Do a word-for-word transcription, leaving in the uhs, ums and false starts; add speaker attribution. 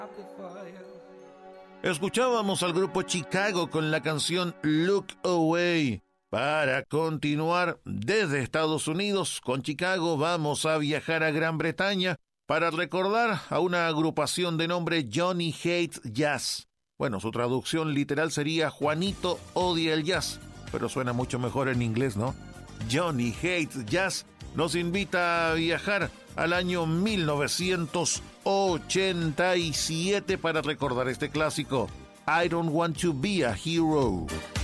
Speaker 1: Escuchábamos al grupo Chicago con la canción Look Away. Para continuar desde Estados Unidos con Chicago, vamos a viajar a Gran Bretaña para recordar a una agrupación de nombre Johnny Hates Jazz. Bueno, su traducción literal sería Juanito odia el jazz, pero suena mucho mejor en inglés, ¿no? Johnny Hates Jazz nos invita a viajar al año mil novecientos ochenta y siete para recordar este clásico, I Don't Want to Be a Hero.